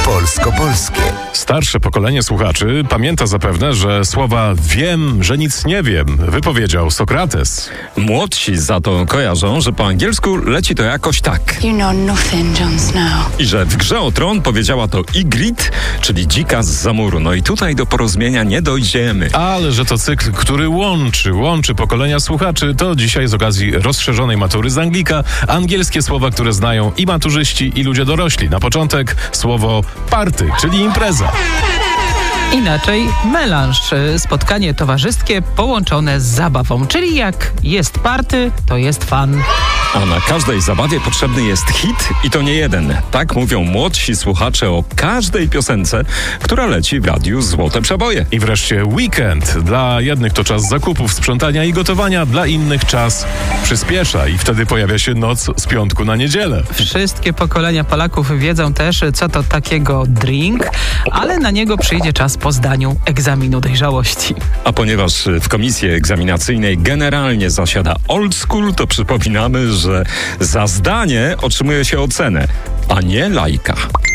polsko-polskie. Starsze pokolenie słuchaczy pamięta zapewne, że słowa wiem, że nic nie wiem wypowiedział Sokrates. Młodsi za to kojarzą, że po angielsku leci to jakoś tak. You know nothing, Jon Snow. I że w Grze o Tron powiedziała to Ygritte, czyli dzika z Zamuru. No i tutaj do porozumienia nie dojdziemy. Ale że to cykl, który łączy pokolenia słuchaczy, to dzisiaj z okazji rozszerzonej matury z Anglika angielskie słowa, które znają i maturzyści, i ludzie dorośli. Na początek słowo party, czyli impreza. Inaczej melanż, spotkanie towarzyskie połączone z zabawą, czyli jak jest party, to jest fan. A na każdej zabawie potrzebny jest hit i to nie jeden. Tak mówią młodsi słuchacze o każdej piosence, która leci w radiu Złote Przeboje. I wreszcie weekend. Dla jednych to czas zakupów, sprzątania i gotowania, dla innych czas przyspiesza i wtedy pojawia się noc z piątku na niedzielę. Wszystkie pokolenia Polaków wiedzą też, co to takiego drink, ale na niego przyjdzie czas po zdaniu egzaminu dojrzałości. A ponieważ w komisji egzaminacyjnej generalnie zasiada old school, to przypominamy, że za zdanie otrzymuje się ocenę, a nie lajka.